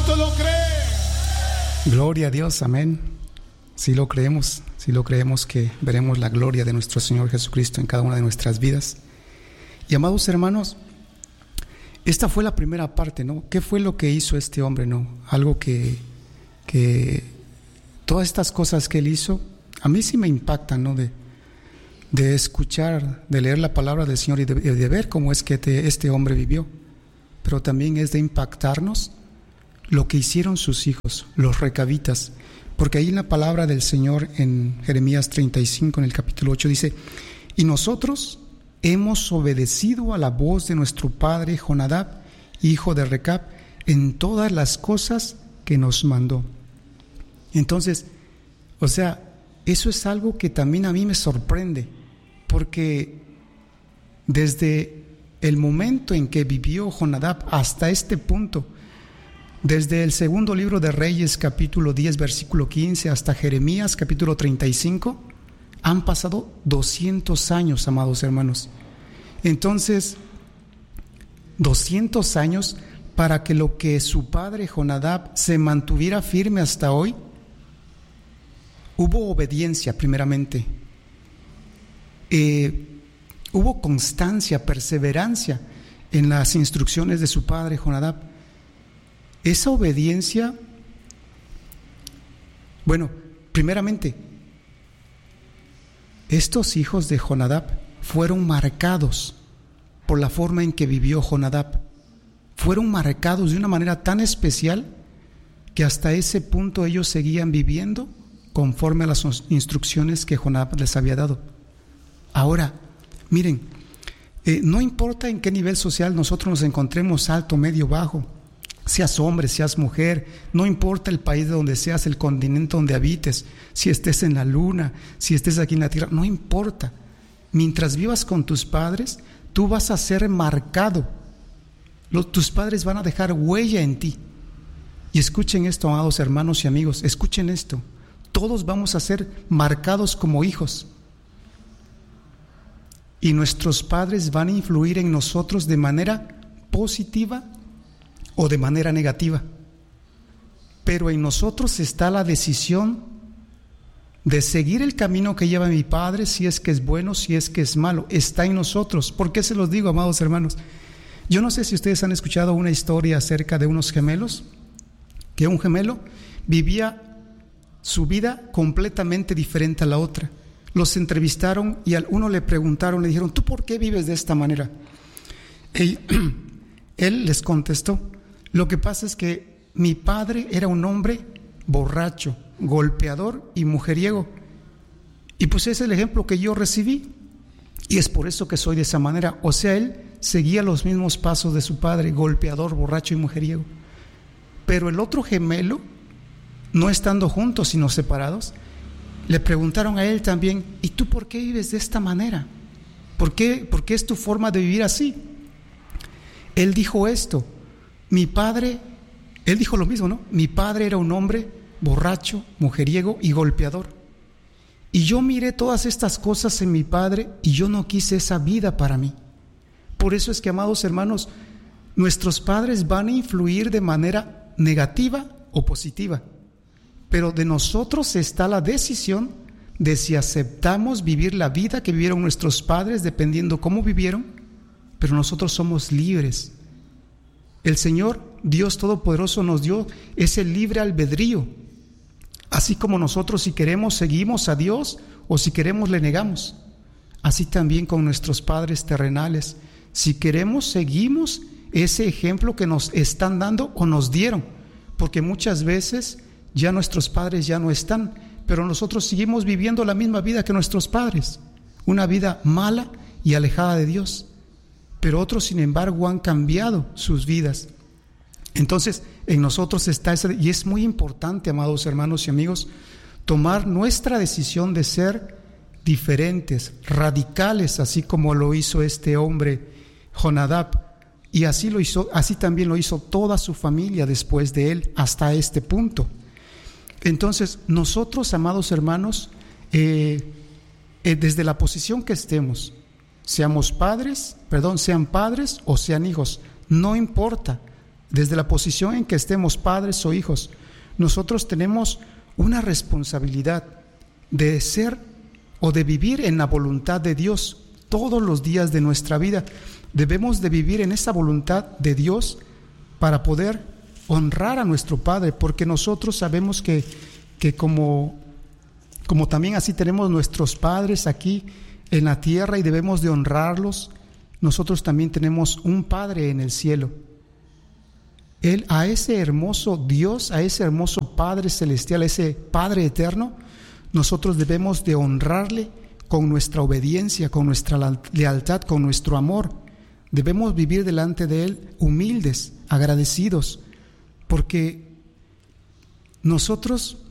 ¿Cuánto lo creen? Gloria a Dios, amén. Si lo creemos que veremos la gloria de nuestro Señor Jesucristo en cada una de nuestras vidas. Y amados hermanos, esta fue la primera parte, ¿no? ¿Qué fue lo que hizo este hombre, no? Algo que todas estas cosas que él hizo, a mí sí me impactan, ¿no? De escuchar, de leer la palabra del Señor y de ver cómo es que este hombre vivió. Pero también es de impactarnos lo que hicieron sus hijos, los recabitas. Porque ahí en la palabra del Señor en Jeremías 35, en el capítulo 8, dice: y nosotros hemos obedecido a la voz de nuestro padre Jonadab, hijo de Recab, en todas las cosas que nos mandó. Entonces, o sea, eso es algo que también a mí me sorprende, porque desde el momento en que vivió Jonadab hasta este punto, desde el segundo libro de Reyes, capítulo 10, versículo 15, hasta Jeremías, capítulo 35, han pasado 200 años, amados hermanos. Entonces, 200 años para que lo que su padre Jonadab se mantuviera firme hasta hoy. Hubo obediencia primeramente, hubo constancia, perseverancia en las instrucciones de su padre Jonadab. Esa obediencia, bueno, primeramente, estos hijos de Jonadab fueron marcados por la forma en que vivió Jonadab. Fueron marcados de una manera tan especial que hasta ese punto ellos seguían viviendo conforme a las instrucciones que Jonadab les había dado. Ahora, miren, no importa en qué nivel social nosotros nos encontremos, alto, medio, bajo, seas hombre, seas mujer, no importa el país de donde seas, el continente donde habites, si estés en la luna, si estés aquí en la tierra, no importa. Mientras vivas con tus padres, tú vas a ser marcado. Tus padres van a dejar huella en ti. Y escuchen esto, amados hermanos y amigos, escuchen esto. Todos vamos a ser marcados como hijos. Y nuestros padres van a influir en nosotros de manera positiva o de manera negativa. Pero en nosotros está la decisión de seguir el camino que lleva mi padre, si es que es bueno, si es que es malo. Está en nosotros. ¿Por qué se los digo, amados hermanos? Yo no sé si ustedes han escuchado una historia acerca de unos gemelos, que un gemelo vivía su vida completamente diferente a la otra. Los entrevistaron y al uno le preguntaron, le dijeron: ¿tú por qué vives de esta manera? Él les contestó: lo que pasa es que mi padre era un hombre borracho, golpeador y mujeriego. Y pues ese es el ejemplo que yo recibí. Y es por eso que soy de esa manera. O sea, él seguía los mismos pasos de su padre, golpeador, borracho y mujeriego. Pero el otro gemelo, no estando juntos sino separados, le preguntaron a él también: ¿y tú por qué vives de esta manera? ¿Por qué es tu forma de vivir así? Él dijo esto: él dijo lo mismo, ¿no? Mi padre era un hombre borracho, mujeriego y golpeador. Y yo miré todas estas cosas en mi padre y yo no quise esa vida para mí. Por eso es que, amados hermanos, nuestros padres van a influir de manera negativa o positiva. Pero de nosotros está la decisión de si aceptamos vivir la vida que vivieron nuestros padres, dependiendo cómo vivieron, pero nosotros somos libres. El Señor, Dios Todopoderoso, nos dio ese libre albedrío. Así como nosotros, si queremos, seguimos a Dios, o si queremos, le negamos. Así también con nuestros padres terrenales. Si queremos, seguimos ese ejemplo que nos están dando o nos dieron. Porque muchas veces ya nuestros padres ya no están, pero nosotros seguimos viviendo la misma vida que nuestros padres. Una vida mala y alejada de Dios. Pero otros, sin embargo, han cambiado sus vidas. Entonces, en nosotros está ese, y es muy importante, amados hermanos y amigos, tomar nuestra decisión de ser diferentes, radicales, así como lo hizo este hombre Jonadab, y así también lo hizo toda su familia después de él hasta este punto. Entonces, nosotros, amados hermanos, desde la posición que estemos, sean padres o sean hijos, no importa. desde la posición en que estemos, padres o hijos, nosotros tenemos una responsabilidad de ser o de vivir en la voluntad de Dios todos los días de nuestra vida. Debemos de vivir en esa voluntad de Dios para poder honrar a nuestro Padre, porque nosotros sabemos que como también así tenemos nuestros padres aquí en la tierra y debemos de honrarlos, nosotros también tenemos un Padre en el cielo. A ese hermoso Dios, a ese hermoso Padre celestial, a ese Padre eterno, nosotros debemos de honrarle con nuestra obediencia, con nuestra lealtad, con nuestro amor. Debemos vivir delante de Él humildes, agradecidos, porque nosotros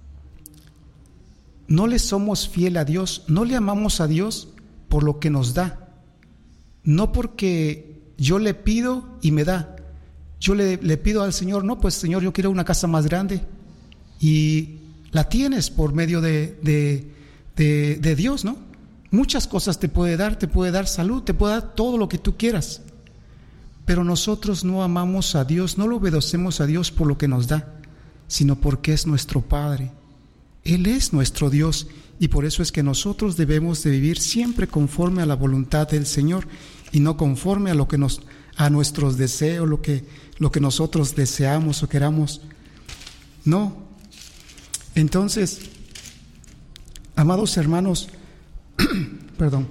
no le somos fiel a Dios, no le amamos a Dios por lo que nos da, no porque yo le pido y me da. Yo le pido al Señor, no, pues Señor, yo quiero una casa más grande, y la tienes por medio de Dios, ¿no? Muchas cosas te puede dar salud, te puede dar todo lo que tú quieras, pero nosotros no amamos a Dios, no lo obedecemos a Dios por lo que nos da, sino porque es nuestro Padre. Él es nuestro Dios, y por eso es que nosotros debemos de vivir siempre conforme a la voluntad del Señor y no conforme a nuestros deseos, lo que nosotros deseamos o queramos. No. Entonces, amados hermanos, perdón,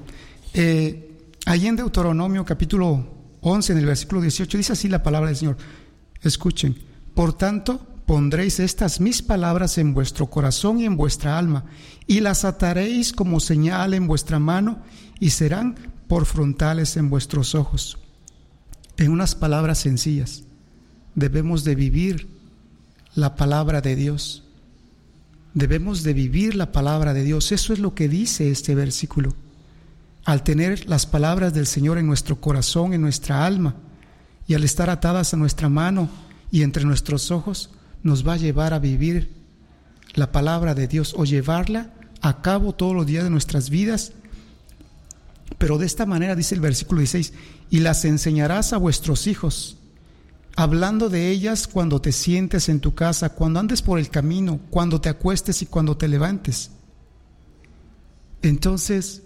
ahí en Deuteronomio capítulo 11, en el versículo 18, dice así la palabra del Señor. Escuchen: por tanto, pondréis estas mis palabras en vuestro corazón y en vuestra alma, y las ataréis como señal en vuestra mano, y serán por frontales en vuestros ojos. En unas palabras sencillas, debemos de vivir la palabra de Dios. Debemos de vivir la palabra de Dios. Eso es lo que dice este versículo. Al tener las palabras del Señor en nuestro corazón, en nuestra alma, y al estar atadas a nuestra mano y entre nuestros ojos, nos va a llevar a vivir la palabra de Dios, o llevarla a cabo todos los días de nuestras vidas. Pero de esta manera, dice el versículo 16, y las enseñarás a vuestros hijos, hablando de ellas cuando te sientes en tu casa, cuando andes por el camino, cuando te acuestes y cuando te levantes. Entonces,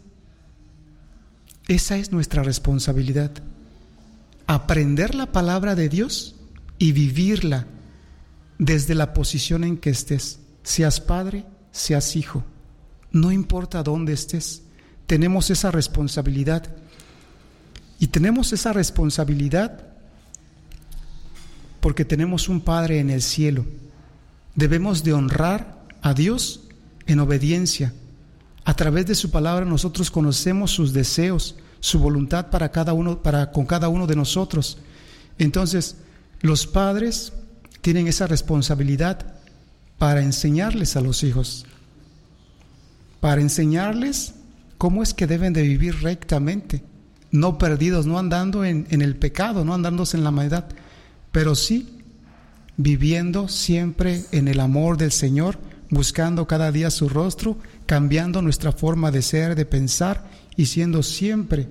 esa es nuestra responsabilidad: aprender la palabra de Dios y vivirla desde la posición en que estés, seas padre, seas hijo, no importa dónde estés. Tenemos esa responsabilidad, y tenemos esa responsabilidad porque tenemos un Padre en el cielo. Debemos de honrar a Dios en obediencia. A través de su palabra nosotros conocemos sus deseos, su voluntad para con cada uno de nosotros. Entonces, los padres tienen esa responsabilidad para enseñarles a los hijos, para enseñarles cómo es que deben de vivir rectamente, no perdidos, no andando en el pecado, no andándose en la maldad, pero sí viviendo siempre en el amor del Señor, buscando cada día su rostro, cambiando nuestra forma de ser, de pensar, y siendo siempre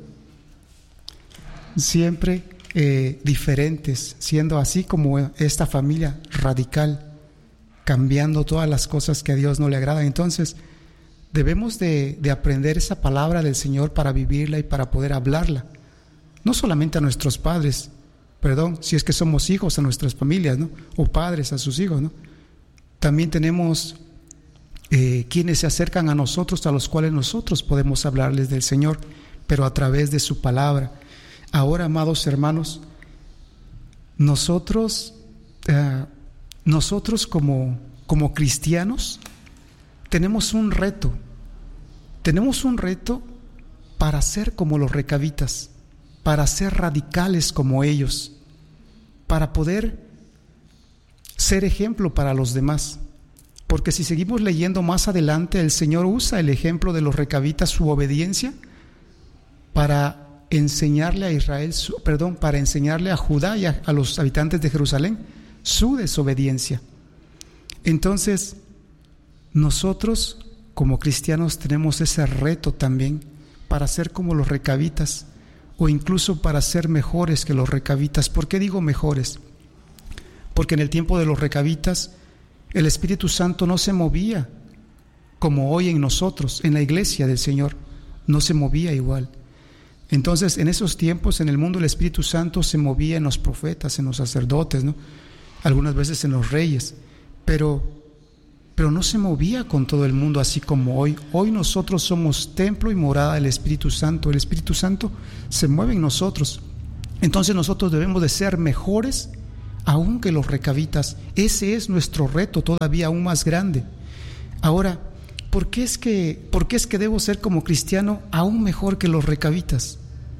diferentes, siendo así como esta familia radical, cambiando todas las cosas que a Dios no le agradan. Entonces, debemos de aprender esa palabra del Señor para vivirla y para poder hablarla, no solamente a nuestros padres, si es que somos hijos, a nuestras familias, ¿no? O padres a sus hijos, ¿no? También tenemos quienes se acercan a nosotros, a los cuales nosotros podemos hablarles del Señor, pero a través de su palabra. Ahora, amados hermanos, nosotros como cristianos tenemos un reto para ser como los recabitas, para ser radicales como ellos, para poder ser ejemplo para los demás. Porque si seguimos leyendo más adelante, el Señor usa el ejemplo de los recabitas, su obediencia, para enseñarle a para enseñarle a Judá y a los habitantes de Jerusalén su desobediencia. Entonces, nosotros como cristianos tenemos ese reto también para ser como los recabitas, o incluso para ser mejores que los recabitas. ¿Por qué digo mejores? porque en el tiempo de los recabitas el Espíritu Santo no se movía como hoy en nosotros, en la iglesia del Señor, no se movía igual. Entonces, en esos tiempos, en el mundo, el Espíritu Santo se movía en los profetas, en los sacerdotes, ¿no? Algunas veces en los reyes, pero no se movía con todo el mundo así como hoy. Hoy nosotros somos templo y morada del Espíritu Santo. El Espíritu Santo se mueve en nosotros. Entonces nosotros debemos de ser mejores aún que los recabitas. Ese es nuestro reto todavía aún más grande. Ahora, ¿por qué es que debo ser como cristiano aún mejor que los recabitas?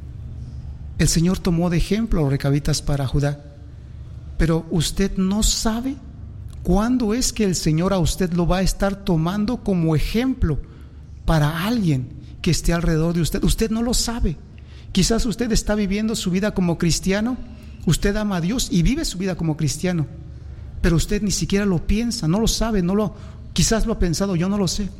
El Señor tomó de ejemplo a los recabitas para Judá, pero usted no sabe cuándo es que el Señor a usted lo va a estar tomando como ejemplo para alguien que esté alrededor de usted. Usted no lo sabe. Quizás usted está viviendo su vida como cristiano, usted ama a Dios y vive su vida como cristiano, pero usted ni siquiera lo piensa, no lo sabe, quizás lo ha pensado, yo no lo sé.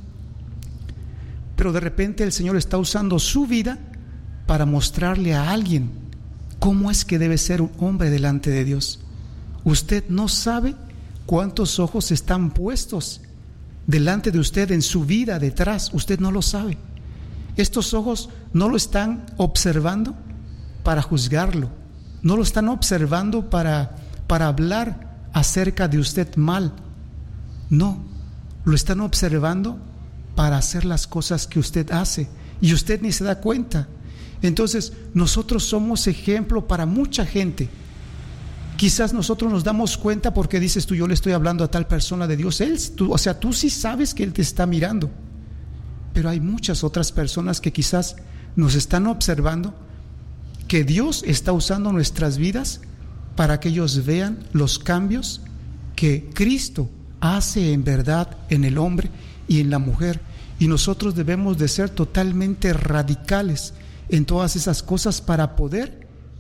Pero de repente el Señor está usando su vida para mostrarle a alguien cómo es que debe ser un hombre delante de Dios. Usted no sabe cuántos ojos están puestos delante de usted en su vida detrás, usted no lo sabe. Estos ojos no lo están observando para juzgarlo, no lo están observando para hablar acerca de usted mal. No, lo están observando para hacer las cosas que usted hace y usted ni se da cuenta. Entonces nosotros somos ejemplo para mucha gente. Quizás nosotros nos damos cuenta porque dices tú, yo le estoy hablando a tal persona de Dios, tú sí sabes que Él te está mirando, pero hay muchas otras personas que quizás nos están observando, que Dios está usando nuestras vidas para que ellos vean los cambios que Cristo hace en verdad en el hombre y en la mujer, y nosotros debemos de ser totalmente radicales en todas esas cosas para poder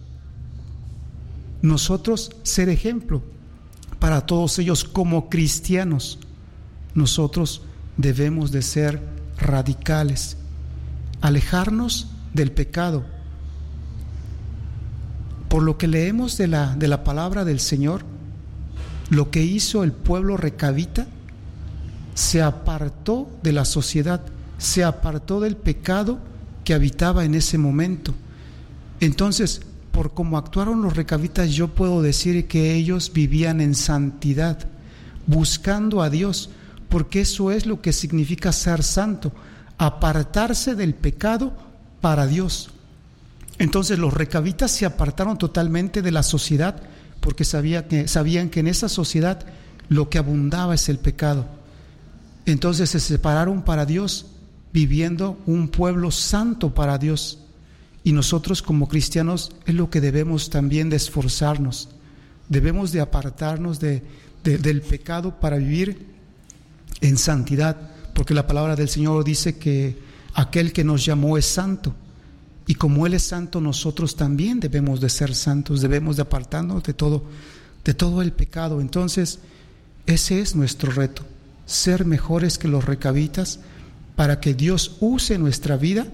nosotros ser ejemplo para todos ellos. Como cristianos nosotros debemos de ser radicales, alejarnos del pecado. Por lo que leemos de la palabra del Señor, lo que hizo el pueblo recabita, se apartó de la sociedad, se apartó del pecado que habitaba en ese momento. Entonces, por cómo actuaron los recabitas, yo puedo decir que ellos vivían en santidad, buscando a Dios, porque eso es lo que significa ser santo, apartarse del pecado para Dios. Entonces los recabitas se apartaron totalmente de la sociedad, porque sabían que en esa sociedad lo que abundaba es el pecado. Entonces se separaron para Dios, viviendo un pueblo santo para Dios. Y nosotros como cristianos es lo que debemos también de esforzarnos. Debemos de apartarnos del pecado para vivir en santidad, porque la palabra del Señor dice que aquel que nos llamó es santo, y como Él es santo, nosotros también debemos de ser santos, debemos de apartarnos de todo el pecado. Entonces ese es nuestro reto, ser mejores que los recabitas, para que Dios use nuestra vida,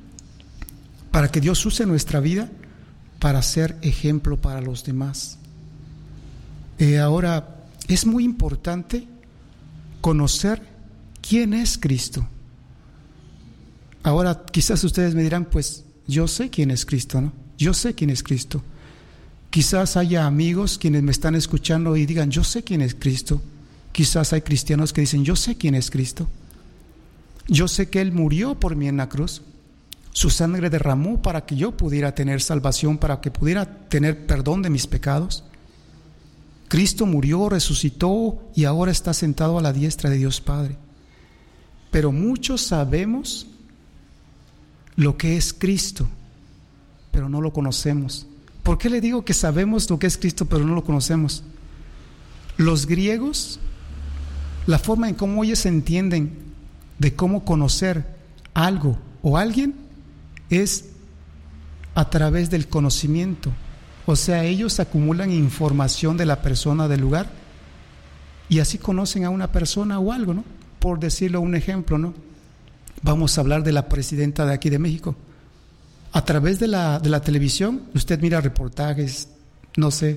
para ser ejemplo para los demás. Ahora, es muy importante conocer quién es Cristo. Ahora, quizás ustedes me dirán, pues yo sé quién es Cristo, ¿no? Yo sé quién es Cristo. Quizás haya amigos quienes me están escuchando y digan, yo sé quién es Cristo. Quizás hay cristianos que dicen, yo sé quién es Cristo. Yo sé que Él murió por mí en la cruz. Su sangre derramó para que yo pudiera tener salvación, para que pudiera tener perdón de mis pecados. Cristo murió, resucitó y ahora está sentado a la diestra de Dios Padre. Pero muchos sabemos lo que es Cristo, pero no lo conocemos. ¿Por qué le digo que sabemos lo que es Cristo, pero no lo conocemos? Los griegos, la forma en cómo ellos entienden de cómo conocer algo o alguien es a través del conocimiento. O sea, ellos acumulan información de la persona, del lugar, y así conocen a una persona o algo, ¿no? Por decirlo un ejemplo, ¿no? Vamos a hablar de la presidenta de aquí de México. A través de la televisión, usted mira reportajes, no sé,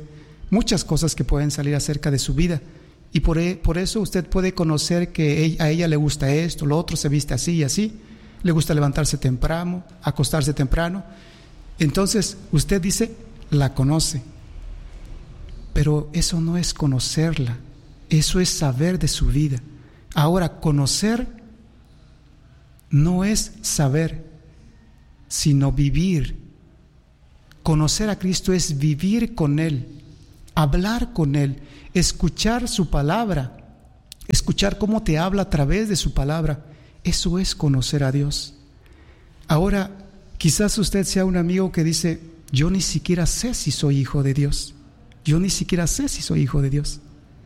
muchas cosas que pueden salir acerca de su vida. Y por eso usted puede conocer que a ella le gusta esto, lo otro, se viste así y así, le gusta levantarse temprano, acostarse temprano. Entonces usted dice, la conoce. Pero eso no es conocerla, eso es saber de su vida. Ahora, conocer no es saber, sino vivir. Conocer a Cristo es vivir con Él, hablar con Él, escuchar su palabra, escuchar cómo te habla a través de su palabra. Eso es conocer a Dios. Ahora, quizás usted sea un amigo que dice, yo ni siquiera sé si soy hijo de Dios. Yo ni siquiera sé si soy hijo de Dios.